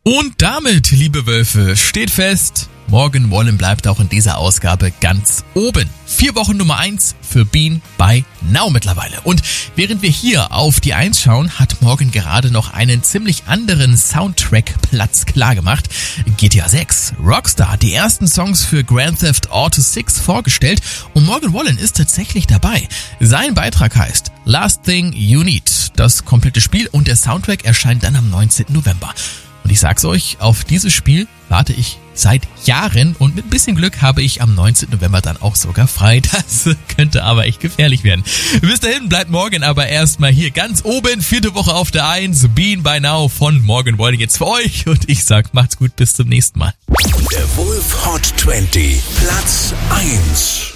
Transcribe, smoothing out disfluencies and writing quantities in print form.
Und damit, liebe Wölfe, steht fest, Morgan Wallen bleibt auch in dieser Ausgabe ganz oben. 4 Wochen Nummer 1 für Bean by Now mittlerweile. Und während wir hier auf die 1 schauen, hat Morgan gerade noch einen ziemlich anderen Soundtrack-Platz klargemacht. GTA 6, Rockstar hat die ersten Songs für Grand Theft Auto 6 vorgestellt und Morgan Wallen ist tatsächlich dabei. Sein Beitrag heißt Last Thing You Need. Das komplette Spiel und der Soundtrack erscheint dann am 19. November. Und ich sag's euch, auf dieses Spiel warte ich seit Jahren und mit ein bisschen Glück habe ich am 19. November dann auch sogar frei. Das könnte aber echt gefährlich werden. Bis dahin bleibt Morgan aber erstmal hier ganz oben. 4. Woche auf der 1. Bean by Now von Morgan Wallen jetzt für euch. Und ich sag, macht's gut, bis zum nächsten Mal. Der Wolf Hot 20, Platz 1.